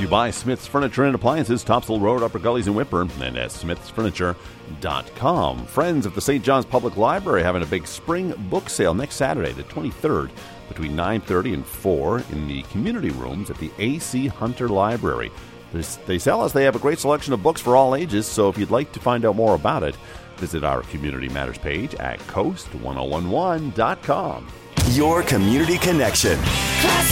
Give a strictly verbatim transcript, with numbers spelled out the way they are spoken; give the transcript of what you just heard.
you by Smith's Furniture and Appliances, Topsail Road, Upper Gullies and Whipper, and at smiths furniture dot com. Friends of the Saint John's Public Library having a big spring book sale next Saturday, the twenty-third, between nine thirty and four in the community rooms at the A C Hunter Library. There's, they tell us they have a great selection of books for all ages, so if you'd like to find out more about it, visit our Community Matters page at coast ten eleven dot com. Your community connection. Classic